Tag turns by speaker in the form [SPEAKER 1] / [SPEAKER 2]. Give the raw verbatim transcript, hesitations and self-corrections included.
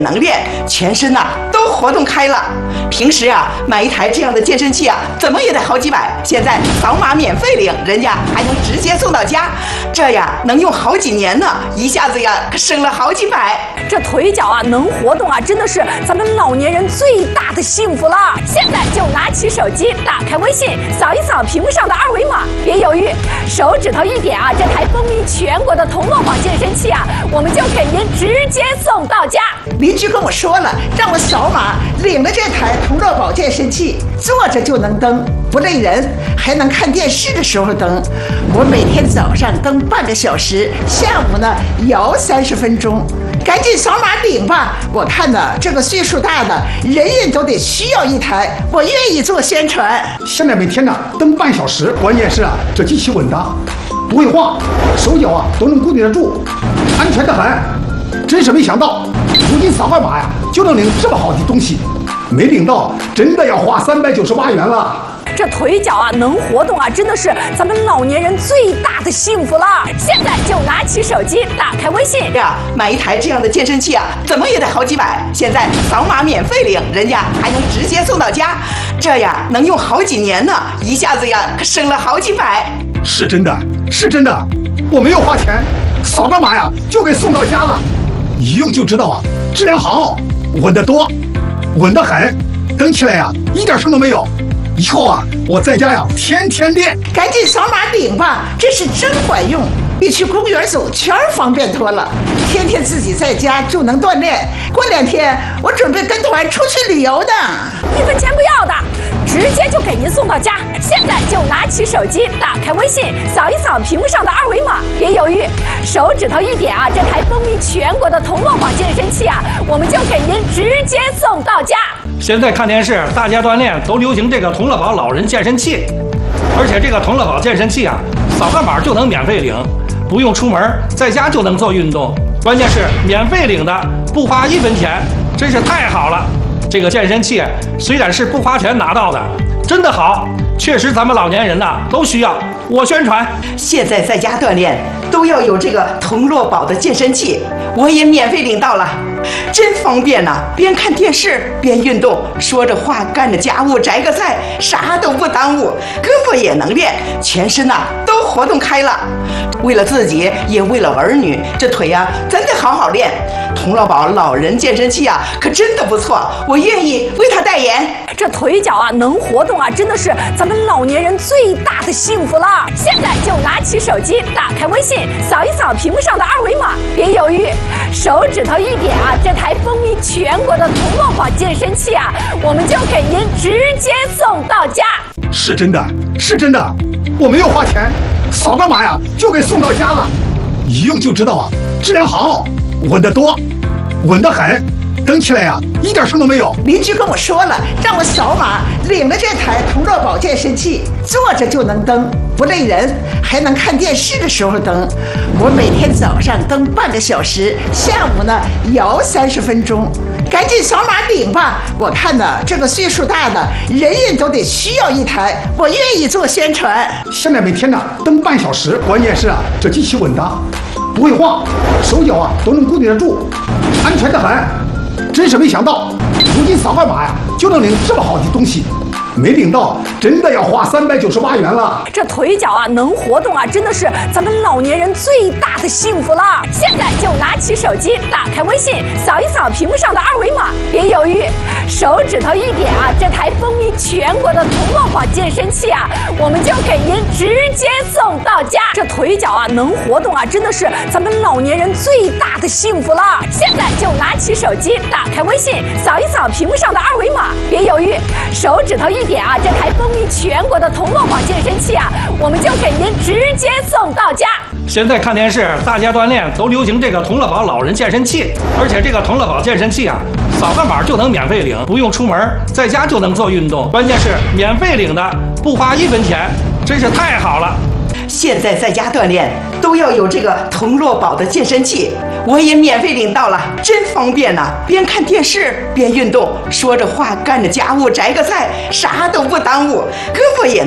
[SPEAKER 1] 能练，全身呐、啊、都活动开了。平时啊买一台这样的健身器啊，怎么也得好几百，现在扫码免费领，人家还能直接送到家，这呀能用好几年呢，一下子呀可省了好几百。
[SPEAKER 2] 这腿脚啊能活动啊，真的是咱们老年人最大的幸福了。现在就拿起手机，打开微信，扫一扫屏幕上的二维码，别犹豫，手指头一点啊，这台风靡全国的同乐宝健身器啊，我们就给您直接送到家。
[SPEAKER 3] 邻居跟我说了，让我扫码领了这台同乐宝健身器，坐着就能蹬，不累人，还能看电视的时候蹬。我每天早上蹬半个小时，下午呢摇三十分钟。赶紧扫码领吧！我看呢，这个岁数大的人人都得需要一台，我愿意做宣传。
[SPEAKER 4] 现在每天呢蹬半小时，关键是啊，这机器稳当，不会晃，手脚啊都能固定得住，安全得很。真是没想到，如今扫个码呀就能领这么好的东西，没领到真的要花三百九十八元了。
[SPEAKER 2] 这腿脚啊能活动啊，真的是咱们老年人最大的幸福了。现在就拿起手机，打开微信
[SPEAKER 1] 呀，买一台这样的健身器啊，怎么也得好几百，现在扫码免费领，人家还能直接送到家，这呀能用好几年呢，一下子呀可省了好几百。
[SPEAKER 4] 是真的，是真的，我没有花钱，扫个码呀就给送到家了，一用就知道啊，质量好，稳得多，稳得很，蹬起来呀一点声都没有。以后啊，我在家呀天天练。
[SPEAKER 3] 赶紧扫码领吧，这是真管用，比去公园走圈方便多了。天天自己在家就能锻炼，过两天我准备跟团出去旅游呢。
[SPEAKER 2] 一分钱不要的，直接就给您送到家。现在就拿起手机，打开微信，扫一扫屏幕上的二维码，别犹豫，手指头一点啊，这台风靡全国的同乐宝健身器啊，我们就给您直接送到家。
[SPEAKER 5] 现在看电视，大家锻炼都流行这个同乐宝老人健身器，而且这个同乐宝健身器啊，扫个码就能免费领，不用出门，在家就能做运动。关键是免费领的，不花一分钱，真是太好了。这个健身器虽然是不花钱拿到的，真的好，确实咱们老年人呐、啊、都需要。我宣传，
[SPEAKER 1] 现在在家锻炼都要有这个同乐宝的健身器，我也免费领到了，真方便呐、啊！边看电视边运动，说着话干着家务，摘个菜，啥都不耽误，胳膊也能练，全身呐、啊、都活动开了。为了自己，也为了儿女，这腿呀、啊、真得好好练。同乐宝老人健身器啊，可真的不错，我愿意为他代言。
[SPEAKER 2] 这腿脚啊能活动啊，真的是咱们老年人最大的幸福了。现在就拿起手机，打开微信，扫一扫屏幕上的二维码，别犹豫，手指头一点啊，这台风靡全国的同乐宝健身器啊，我们就给您直接送到家。
[SPEAKER 4] 是真的，是真的，我没有花钱，扫个码呀就给送到家了，一用就知道啊，质量好，稳得多，稳得很，蹬起来呀一点声都没有。
[SPEAKER 3] 邻居跟我说了，让我扫码领了这台同乐宝健身器，坐着就能蹬，不累人，还能看电视的时候蹬。我每天早上蹬半个小时，下午呢摇三十分钟。赶紧扫码领吧！我看呢，这个岁数大的人人都得需要一台，我愿意做宣传。
[SPEAKER 4] 现在每天呢蹬半小时，关键是啊，这机器稳当，不会晃，手脚啊都能固定得住，安全得很。真是没想到，如今扫个码呀就能领这么好的东西，没领到真的要花三百九十八元了。
[SPEAKER 2] 这腿脚啊能活动啊，真的是咱们老年人最大的幸福了。现在就拿起手机，打开微信，扫一扫屏幕上的二维码，别犹豫，手指头一点啊，这台风靡全国的同乐宝健身器啊，我们就给您直接送到家。这腿脚啊能活动啊，真的是咱们老年人最大的幸福了。现在就拿起手机，打开微信，扫一扫屏幕上的二维码，别犹豫，手指头一点啊，这台风靡全国的同乐宝健身器啊，我们就给您直接送到家。
[SPEAKER 5] 现在看电视，大家锻炼都流行这个同乐宝老人健身器，而且这个同乐宝健身器啊，扫个码就能免费领，不用出门，在家就能做运动。关键是免费领的，不花一分钱，真是太好了。
[SPEAKER 1] 现在在家锻炼都要有这个同乐宝的健身器，我也免费领到了，真方便呐、啊！边看电视边运动，说着话干着家务，摘个菜，啥都不耽误，胳膊也